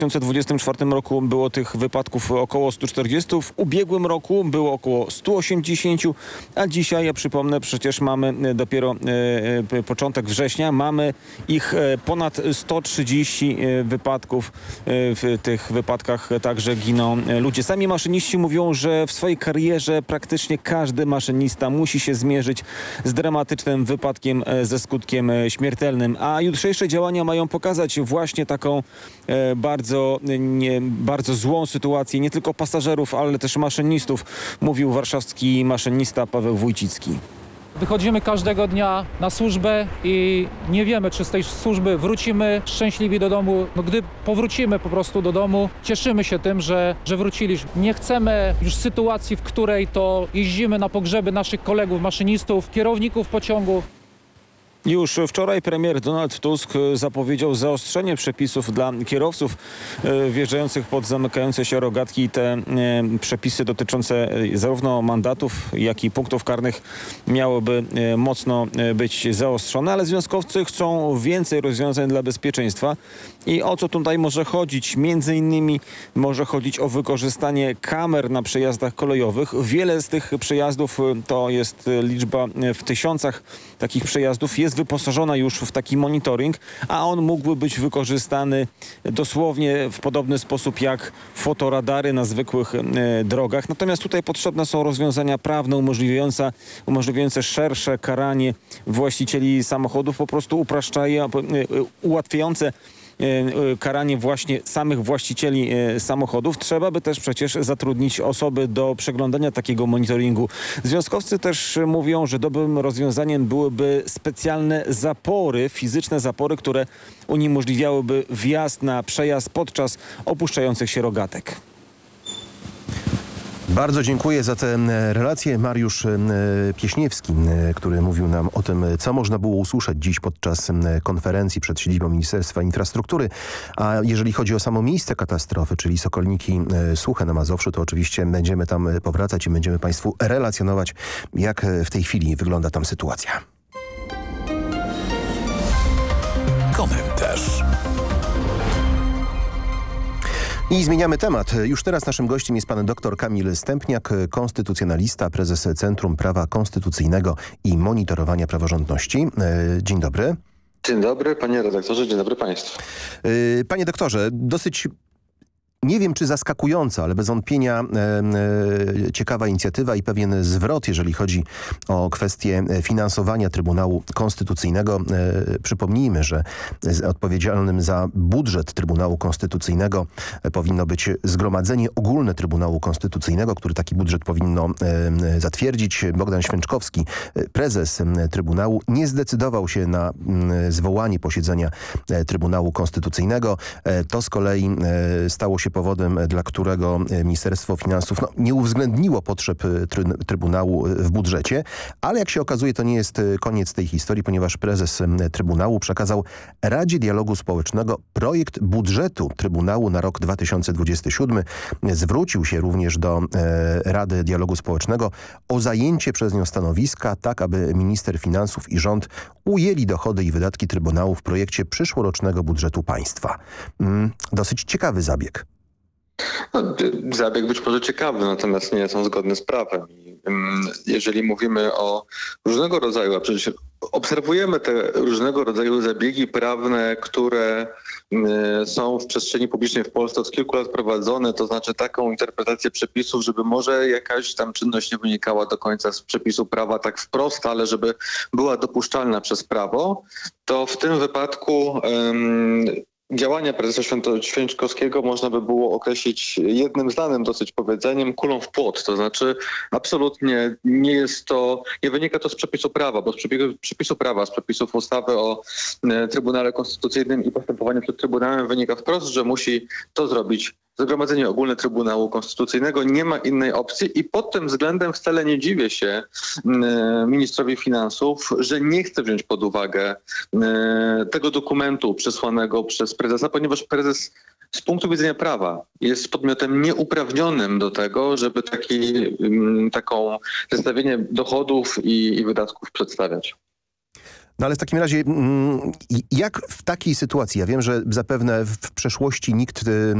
2024 roku było tych wypadków około 140, w ubiegłym roku było około 180, a dzisiaj, ja przypomnę, przecież mamy dopiero początek września, mamy ich ponad 130 wypadków. W tych wypadkach także giną ludzie. Sami maszyniści mówią, że w swojej karierze praktycznie każdy maszynista musi się zmierzyć z dramatycznym wypadkiem ze skutkiem śmiertelnym, a jutrzejsze działania mają pokazać właśnie taką bardzo złą sytuację nie tylko pasażerów, ale też maszynistów, mówił warszawski maszynista Paweł Wójcicki. Wychodzimy każdego dnia na służbę i nie wiemy, czy z tej służby wrócimy szczęśliwi do domu. No, gdy powrócimy po prostu do domu, cieszymy się tym, że wróciliśmy. Nie chcemy już sytuacji, w której to jeździmy na pogrzeby naszych kolegów maszynistów, kierowników pociągów. Już wczoraj premier Donald Tusk zapowiedział zaostrzenie przepisów dla kierowców wjeżdżających pod zamykające się rogatki. Te przepisy dotyczące zarówno mandatów, jak i punktów karnych miałyby mocno być zaostrzone, ale związkowcy chcą więcej rozwiązań dla bezpieczeństwa. I o co tutaj może chodzić? Między innymi może chodzić o wykorzystanie kamer na przejazdach kolejowych. Wiele z tych przejazdów, to jest liczba w tysiącach takich przejazdów, jest wyposażona już w taki monitoring, a on mógłby być wykorzystany dosłownie w podobny sposób jak fotoradary na zwykłych drogach. Natomiast tutaj potrzebne są rozwiązania prawne umożliwiające szersze karanie właścicieli samochodów, po prostu ułatwiające karanie właśnie samych właścicieli samochodów. Trzeba by też przecież zatrudnić osoby do przeglądania takiego monitoringu. Związkowcy też mówią, że dobrym rozwiązaniem byłyby specjalne zapory, fizyczne zapory, które uniemożliwiałyby wjazd na przejazd podczas opuszczających się rogatek. Bardzo dziękuję za tę relację. Mariusz Pieśniewski, który mówił nam o tym, co można było usłyszeć dziś podczas konferencji przed siedzibą Ministerstwa Infrastruktury. A jeżeli chodzi o samo miejsce katastrofy, czyli Sokolniki Suche na Mazowszu, to oczywiście będziemy tam powracać i będziemy Państwu relacjonować, jak w tej chwili wygląda tam sytuacja. Komentarz. I zmieniamy temat. Już teraz naszym gościem jest pan dr Kamil Stępniak, konstytucjonalista, prezes Centrum Prawa Konstytucyjnego i Monitorowania Praworządności. Dzień dobry. Dzień dobry panie redaktorze, dzień dobry państwu. Panie doktorze, dosyć... Nie wiem, czy zaskakująca, ale bez wątpienia ciekawa inicjatywa i pewien zwrot, jeżeli chodzi o kwestię finansowania Trybunału Konstytucyjnego. Przypomnijmy, że odpowiedzialnym za budżet Trybunału Konstytucyjnego powinno być Zgromadzenie Ogólne Trybunału Konstytucyjnego, który taki budżet powinno zatwierdzić. Bogdan Święczkowski, prezes Trybunału, nie zdecydował się na zwołanie posiedzenia Trybunału Konstytucyjnego. To z kolei stało się powodem, dla którego Ministerstwo Finansów nie uwzględniło potrzeb Trybunału w budżecie, ale jak się okazuje, to nie jest koniec tej historii, ponieważ prezes Trybunału przekazał Radzie Dialogu Społecznego projekt budżetu Trybunału na rok 2027. Zwrócił się również do Rady Dialogu Społecznego o zajęcie przez nią stanowiska, tak aby minister finansów i rząd ujęli dochody i wydatki Trybunału w projekcie przyszłorocznego budżetu państwa. Dosyć ciekawy zabieg. No, zabieg być może ciekawy, natomiast nie są zgodne z prawem. Jeżeli mówimy o różnego rodzaju, a przecież obserwujemy te różnego rodzaju zabiegi prawne, które są w przestrzeni publicznej w Polsce od kilku lat prowadzone, to znaczy taką interpretację przepisów, żeby może jakaś tam czynność nie wynikała do końca z przepisu prawa tak wprost, ale żeby była dopuszczalna przez prawo, to w tym wypadku działania prezesa Święczkowskiego można by było określić jednym znanym dosyć powiedzeniem kulą w płot. To znaczy absolutnie nie wynika to z przepisu prawa, bo z przepisu prawa, z przepisów ustawy o Trybunale Konstytucyjnym i postępowaniu przed Trybunałem wynika wprost, że musi to zrobić Zgromadzenie Ogólne Trybunału Konstytucyjnego. Nie ma innej opcji i pod tym względem wcale nie dziwię się ministrowi finansów, że nie chce wziąć pod uwagę tego dokumentu przesłanego przez prezesa, ponieważ prezes z punktu widzenia prawa jest podmiotem nieuprawnionym do tego, żeby taką zestawienie dochodów i wydatków przedstawiać. No ale w takim razie jak w takiej sytuacji, ja wiem, że zapewne w przeszłości nikt